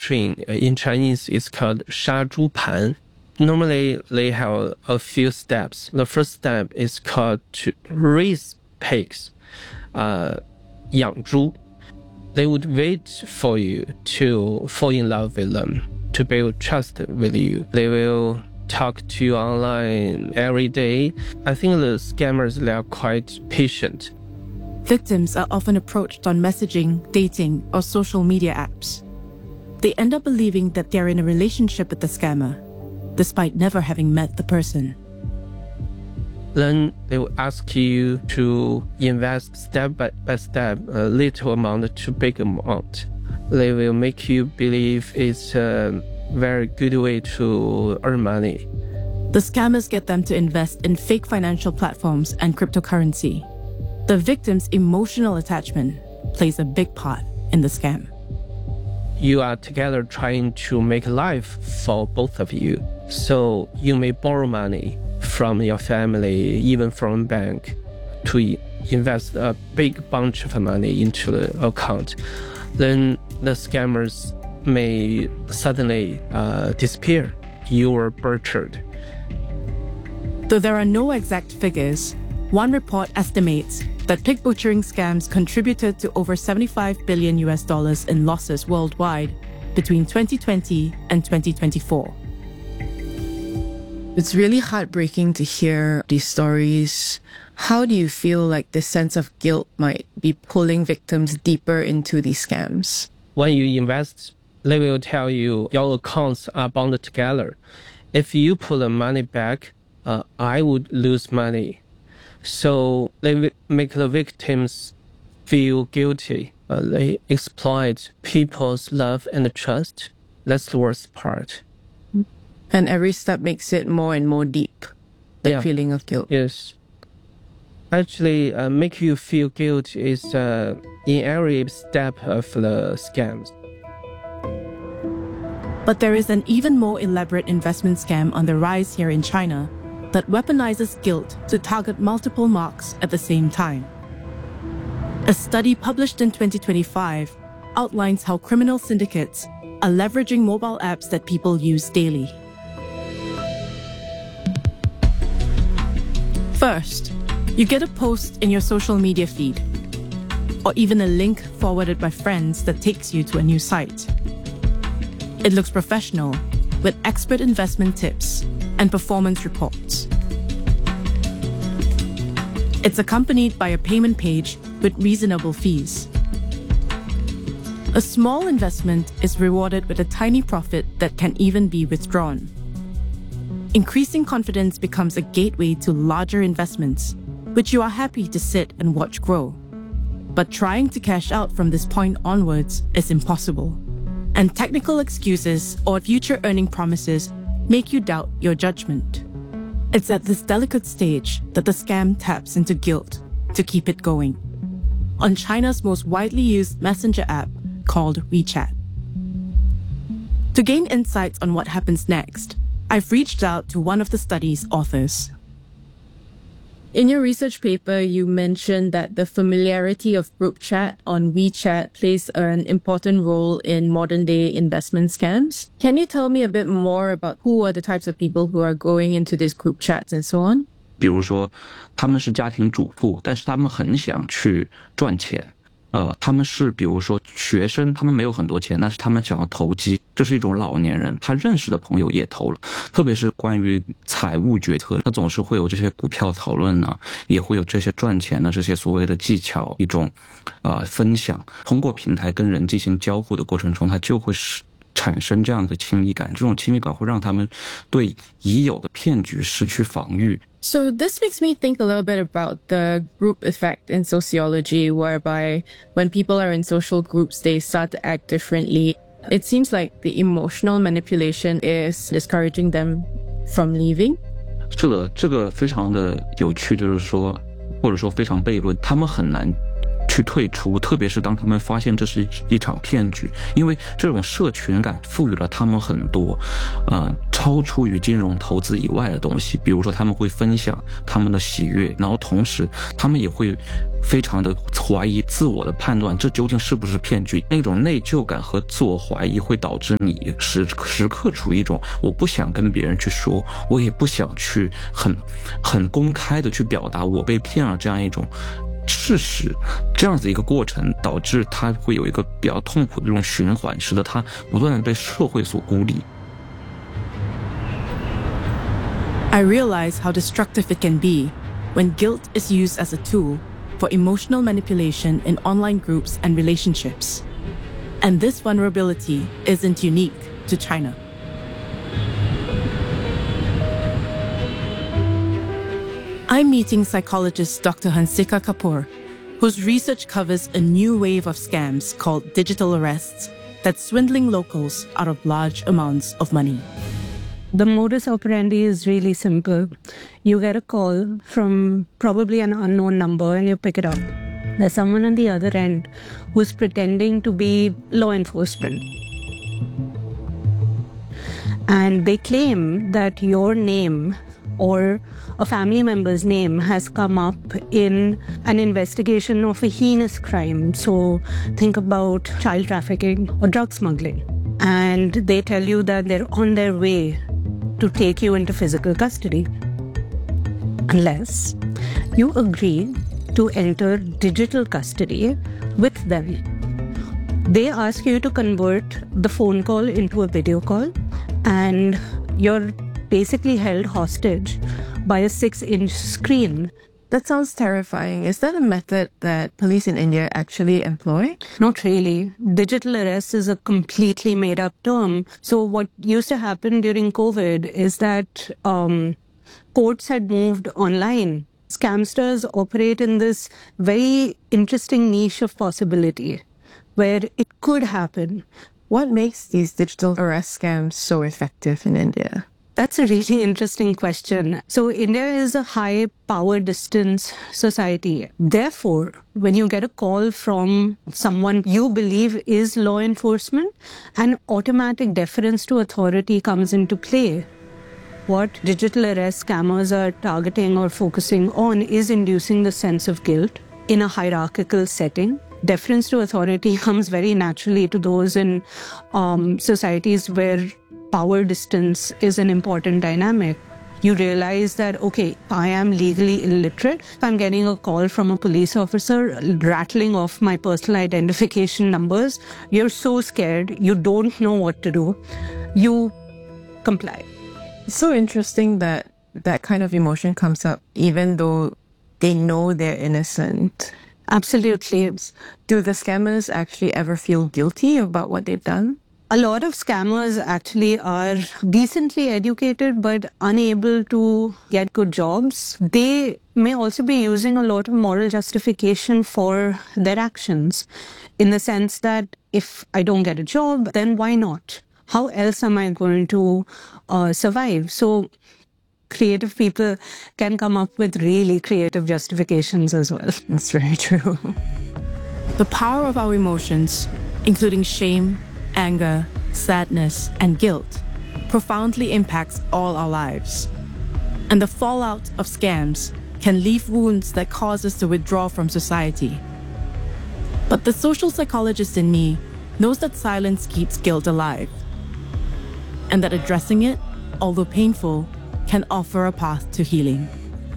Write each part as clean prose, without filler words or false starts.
string in Chinese is called 杀猪盘. Normally, they have a few steps. The first step is called to raise pigs, 养猪. They would wait for you to fall in love with them, to build trust with you. They will talk to you online every day. I think the scammers, they are quite patient. Victims are often approached on messaging, dating, or social media apps. They end up believing that they're in a relationship with the scammer, despite never having met the person. Then they will ask you to invest step by step a little amount to big amount. They will make you believe it's a very good way to earn money. The scammers get them to invest in fake financial platforms and cryptocurrency. The victim's emotional attachment plays a big part in the scam. You are together trying to make life for both of you. So you may borrow money from your family, even from a bank, to invest a big bunch of money into the account. Then the scammers may suddenly disappear. You were butchered. Though there are no exact figures, one report estimates that pig butchering scams contributed to over $75 billion in losses worldwide between 2020 and 2024. It's really heartbreaking to hear these stories. How do you feel like this sense of guilt might be pulling victims deeper into these scams? When you invest, they will tell you your accounts are bound together. If you put the money back, I would lose money. So they make the victims feel guilty. They exploit people's love and trust. That's the worst part. And every step makes it more and more deep, the feeling of guilt. Yes. Actually, make you feel guilt is in every step of the scams. But there is an even more elaborate investment scam on the rise here in China that weaponizes guilt to target multiple marks at the same time. A study published in 2025 outlines how criminal syndicates are leveraging mobile apps that people use daily. First, you get a post in your social media feed, or even a link forwarded by friends that takes you to a new site. It looks professional, with expert investment tips and performance reports. It's accompanied by a payment page with reasonable fees. A small investment is rewarded with a tiny profit that can even be withdrawn. Increasing confidence becomes a gateway to larger investments, which you are happy to sit and watch grow. But trying to cash out from this point onwards is impossible. And technical excuses or future earning promises make you doubt your judgment. It's at this delicate stage that the scam taps into guilt to keep it going. On China's most widely used messenger app called WeChat. To gain insights on what happens next, I've reached out to one of the study's authors. In your research paper, you mentioned that the familiarity of group chat on WeChat plays an important role in modern-day investment scams. Can you tell me a bit more about who are the types of people who are going into these group chats and so on? 比如说，他们是家庭主妇，但是他们很想去赚钱。他们是比如说学生，他们没有很多钱，但是他们想要投机，这是一种老年人，他认识的朋友也投了，特别是关于财务决策，他总是会有这些股票讨论呢，也会有这些赚钱的这些所谓的技巧一种分享，通过平台跟人进行交互的过程中，他就会产生这样的亲密感，这种亲密感会让他们对已有的骗局失去防御。 So this makes me think a little bit about the group effect in sociology, whereby when people are in social groups, they start to act differently. It seems like the emotional manipulation is discouraging them from leaving. 是的，这个非常的有趣，就是说，或者说非常悖论，他们很难去退出，特别是当他们发现这是一场骗局，因为这种社群感赋予了他们很多超出于金融投资以外的东西，比如说他们会分享他们的喜悦，然后同时他们也会非常的怀疑自我的判断，这究竟是不是骗局？那种内疚感和自我怀疑会导致你时刻处于一种我不想跟别人去说，我也不想去很公开的去表达我被骗了这样一种事实，这样子一个过程导致他会有一个比较痛苦的这种循环，使得他不断的被社会所孤立。 I realize how destructive it can be when guilt is used as a tool for emotional manipulation in online groups and relationships. And this vulnerability isn't unique to China. I'm meeting psychologist Dr. Hansika Kapoor, whose research covers a new wave of scams called digital arrests that's swindling locals out of large amounts of money. The modus operandi is really simple. You get a call from probably an unknown number and you pick it up. There's someone on the other end who's pretending to be law enforcement. And they claim that your name or a family member's name has come up in an investigation of a heinous crime. So think about child trafficking or drug smuggling. And they tell you that they're on their way to take you into physical custody, unless you agree to enter digital custody with them. They ask you to convert the phone call into a video call, and you're basically held hostage by a 6-inch screen. That sounds terrifying. Is that a method that police in India actually employ? Not really. Digital arrest is a completely made-up term. So what used to happen during COVID is that courts had moved online. Scamsters operate in this very interesting niche of possibility where it could happen. What makes these digital arrest scams so effective in India? That's a really interesting question. So India is a high power distance society. Therefore, when you get a call from someone you believe is law enforcement, an automatic deference to authority comes into play. What digital arrest scammers are targeting or focusing on is inducing the sense of guilt in a hierarchical setting. Deference to authority comes very naturally to those in societies where power distance is an important dynamic. You realize that, okay, I am legally illiterate. If I'm getting a call from a police officer rattling off my personal identification numbers, you're so scared, you don't know what to do. You comply. It's so interesting that that kind of emotion comes up even though they know they're innocent. Absolutely. Do the scammers actually ever feel guilty about what they've done? A lot of scammers actually are decently educated but unable to get good jobs. They may also be using a lot of moral justification for their actions, in the sense that if I don't get a job, then why not? How else am I going to survive? So creative people can come up with really creative justifications as well. That's very true. The power of our emotions, including shame, anger, sadness, and guilt, profoundly impacts all our lives. And the fallout of scams can leave wounds that cause us to withdraw from society. But the social psychologist in me knows that silence keeps guilt alive, and that addressing it, although painful, can offer a path to healing.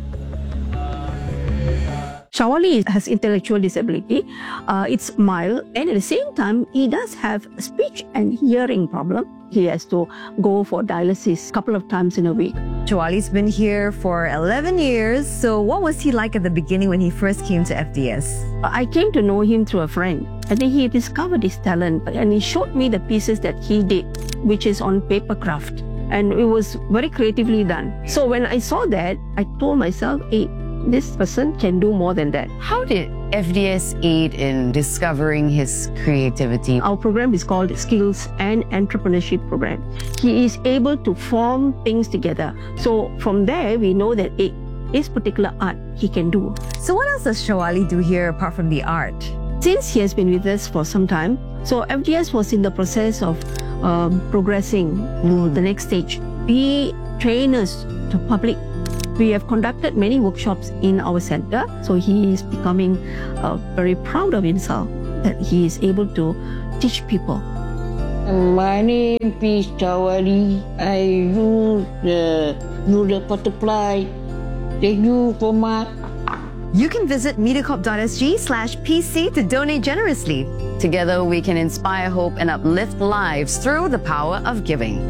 Shawali has intellectual disability. It's mild, and at the same time, he does have a speech and hearing problem. He has to go for dialysis a couple of times in a week. Shawali's been here for 11 years. So what was he like at the beginning when he first came to FDS? I came to know him through a friend. I think he discovered his talent, and he showed me the pieces that he did, which is on paper craft. And it was very creatively done. So when I saw that, I told myself, hey, this person can do more than that. How did FDS aid in discovering his creativity? Our program is called Skills and Entrepreneurship Program. He is able to form things together. So from there, we know that his particular art he can do. So what else does Shawali do here apart from the art? Since he has been with us for some time, so FGS was in the process of progressing to the next stage. We train us to public. We have conducted many workshops in our center, so he is becoming very proud of himself that he is able to teach people. My name is Shawali. I use the butterfly. They use for my. You can visit MediaCorp.sg/PC to donate generously. Together, we can inspire hope and uplift lives through the power of giving.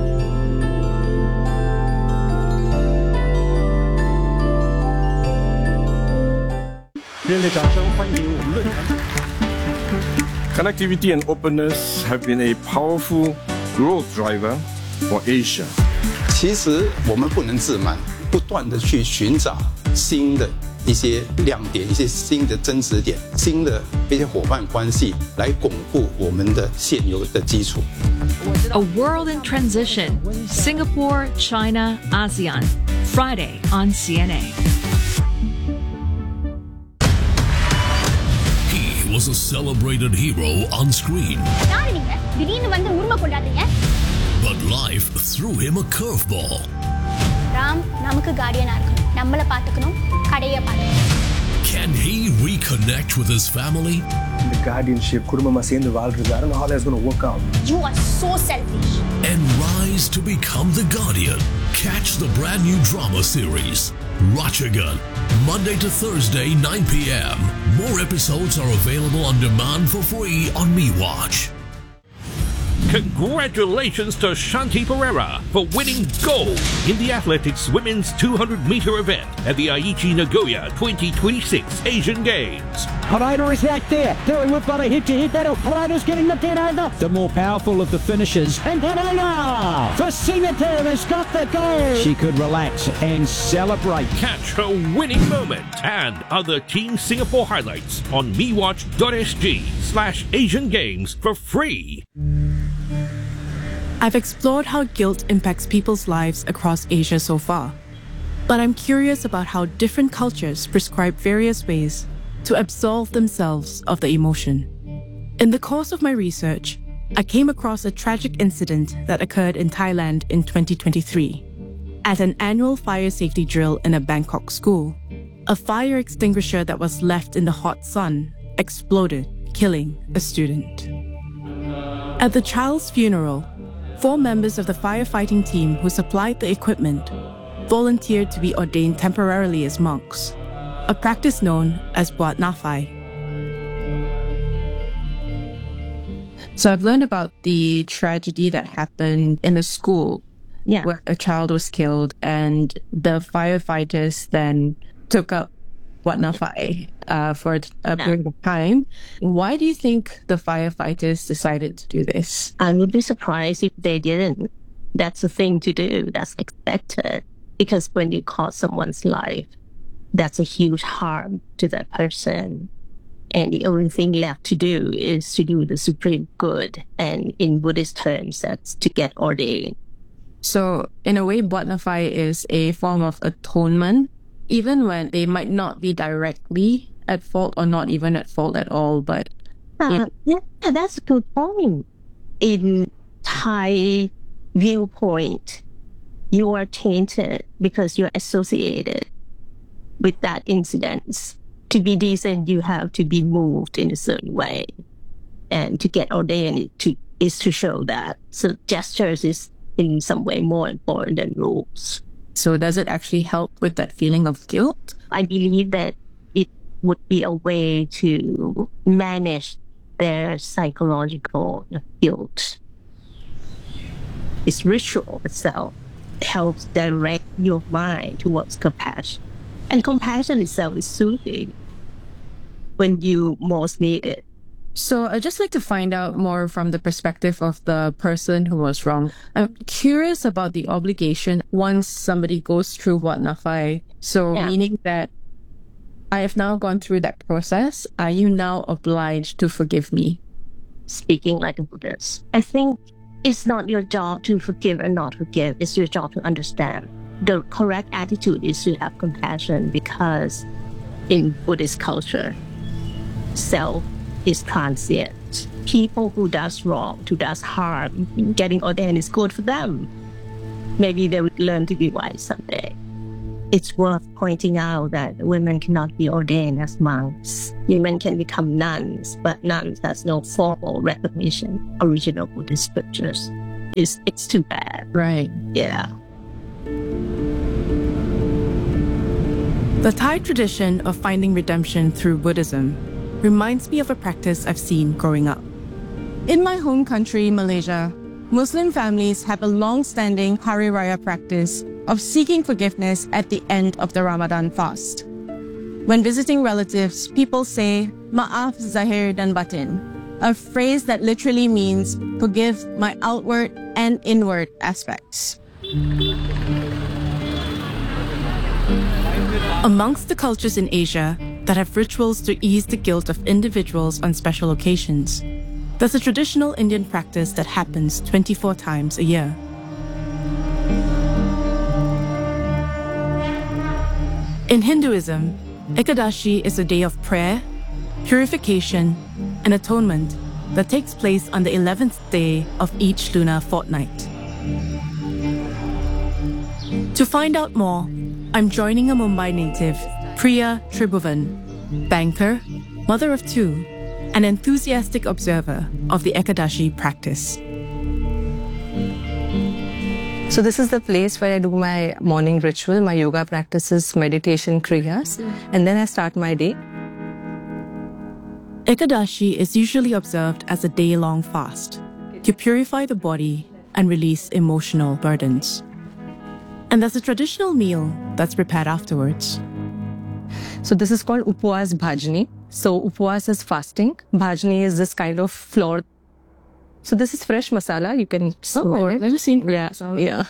Connectivity and openness have been a powerful growth driver for Asia. 其实我们不能自满，不断的去寻找新的一些亮点、一些新的增值点、新的一些伙伴关系，来巩固我们的现有的基础。 A World in Transition, Singapore, China, ASEAN, Friday on CNA. He was a celebrated hero on screen. But life threw him a curveball. Can he reconnect with his family? The guardianship, குடும்பமா சேர்ந்து வாழ்றது, I don't know how that's going to work out. You are so selfish. And rise to become the Guardian. Catch the brand new drama series, Ratchagan, Monday to Thursday, 9 p.m. More episodes are available on demand for free on MeWatch. Congratulations to Shanti Pereira for winning gold in the athletics women's 200-meter event at the Aichi Nagoya 2026 Asian Games. Harada is out there. We've got a hit-to-hit battle. Harada's getting the 10 over. The more powerful of the finishers. And Harada for Singapore has got the goal. She could relax and celebrate. Catch her winning moment and other Team Singapore highlights on mewatch.sg/Asian Games for free. I've explored how guilt impacts people's lives across Asia so far, but I'm curious about how different cultures prescribe various ways to absolve themselves of the emotion. In the course of my research, I came across a tragic incident that occurred in Thailand in 2023. At an annual fire safety drill in a Bangkok school, a fire extinguisher that was left in the hot sun exploded, killing a student. At the child's funeral, 4 members of the firefighting team who supplied the equipment volunteered to be ordained temporarily as monks, a practice known as Buat Nafai. So I've learned about the tragedy that happened in a school where a child was killed, and the firefighters then took up Buat Nafai for a period of time. Why do you think the firefighters decided to do this? I would be surprised if they didn't. That's the thing to do. That's expected. Because when you cost someone's life, that's a huge harm to that person. And the only thing left to do is to do the supreme good. And in Buddhist terms, that's to get ordained. So in a way, Buat Nafai is a form of atonement, even when they might not be directly at fault or not even at fault at all. But that's a good point. In Thai viewpoint, you are tainted because you're associated with that incident. To be decent, you have to be moved in a certain way. And to get ordained is to show that. So gestures is in some way more important than rules. So does it actually help with that feeling of guilt? I believe that it would be a way to manage their psychological guilt. This ritual itself helps direct your mind towards compassion. And compassion itself is soothing when you most need it. So I'd just like to find out more from the perspective of the person who was wrong. I'm curious about the obligation once somebody goes through Buat Nafai. So meaning that I have now gone through that process. Are you now obliged to forgive me? Speaking like a Buddhist, I think it's not your job to forgive or not forgive. It's your job to understand. the correct attitude is to have compassion, because in Buddhist culture, self is transient. People who does wrong, who does harm, getting ordained is good for them. Maybe they would learn to be wise someday. It's worth pointing out that women cannot be ordained as monks. Women can become nuns, but nuns has no formal recognition of original Buddhist scriptures. It's too bad. Right. Yeah. The Thai tradition of finding redemption through Buddhism reminds me of a practice I've seen growing up. In my home country, Malaysia, Muslim families have a long-standing Hari Raya practice of seeking forgiveness at the end of the Ramadan fast. When visiting relatives, people say, "Maaf zahir dan batin," a phrase that literally means, "Forgive my outward and inward aspects." Amongst the cultures in Asia that have rituals to ease the guilt of individuals on special occasions, there's a traditional Indian practice that happens 24 times a year. In Hinduism, Ekadashi is a day of prayer, purification, and atonement that takes place on the 11th day of each lunar fortnight. To find out more, I'm joining a Mumbai native, Priya Tribhuvan, banker, mother of two, an enthusiastic observer of the Ekadashi practice. So this is the place where I do my morning ritual, my yoga practices, meditation, kriyas, and then I start my day. Ekadashi is usually observed as a day-long fast to purify the body and release emotional burdens. And there's a traditional meal that's prepared afterwards. So this is called Upwas Bhajani. So Upwas is fasting. Bhajani is this kind of flour. So this is fresh masala. You can smell it. I've never seen. Yeah.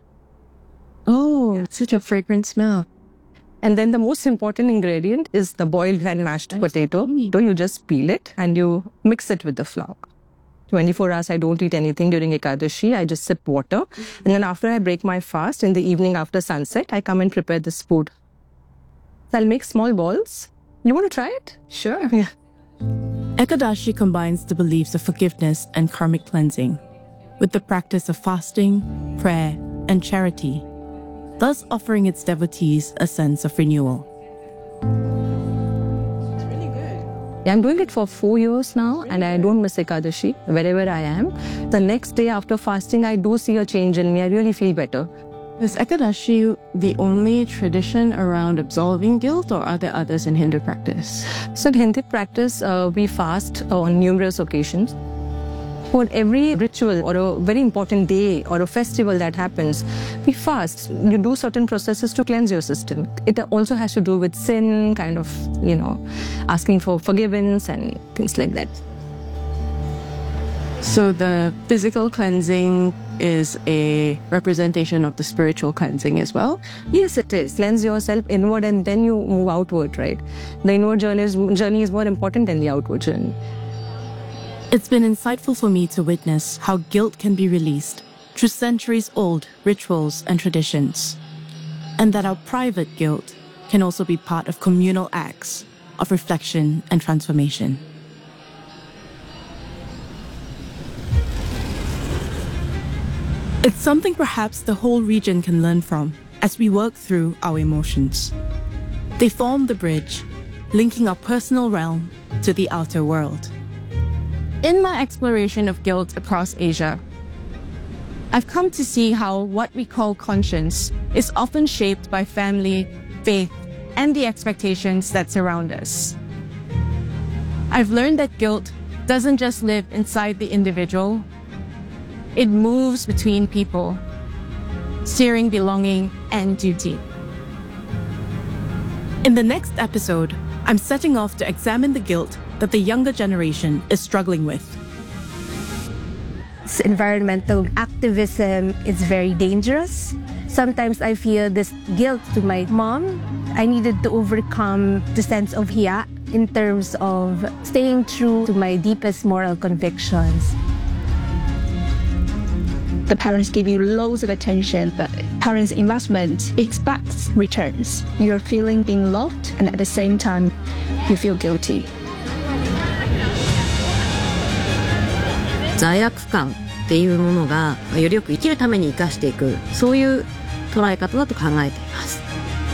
Oh, such a fragrant smell. And then the most important ingredient is the boiled and mashed potato. So you just peel it and you mix it with the flour. 24 hours I don't eat anything during Ekadashi. I just sip water. And then after I break my fast, in the evening after sunset, I come and prepare this food. So I'll make small balls. You want to try it? Sure. Yeah. Ekadashi combines the beliefs of forgiveness and karmic cleansing with the practice of fasting, prayer, and charity, thus offering its devotees a sense of renewal. Yeah, I'm doing it for 4 years now, and I don't miss Ekadashi wherever I am. The next day after fasting, I do see a change in me. I really feel better. Is Ekadashi the only tradition around absolving guilt, or are there others in Hindu practice? So in Hindu practice, we fast on numerous occasions. For every ritual or a very important day or a festival that happens, we fast. You do certain processes to cleanse your system. It also has to do with sin, kind of, asking for forgiveness and things like that. So the physical cleansing is a representation of the spiritual cleansing as well? Yes, it is. Cleanse yourself inward and then you move outward, right? The inward journey is more important than the outward journey. It's been insightful for me to witness how guilt can be released through centuries-old rituals and traditions, and that our private guilt can also be part of communal acts of reflection and transformation. It's something perhaps the whole region can learn from as we work through our emotions. They form the bridge, linking our personal realm to the outer world. In my exploration of guilt across Asia, I've come to see how what we call conscience is often shaped by family, faith, and the expectations that surround us. I've learned that guilt doesn't just live inside the individual. It moves between people, steering belonging and duty. In the next episode, I'm setting off to examine the guilt that the younger generation is struggling with. Environmental activism is very dangerous. Sometimes I feel this guilt to my mom. I needed to overcome the sense of hiya in terms of staying true to my deepest moral convictions. The parents give you loads of attention, but parents' investment expects returns. You're feeling being loved, and at the same time, you feel guilty. 罪悪感っていうものがよりよく生きるために生かしていく、そういう捉え方だと考えています。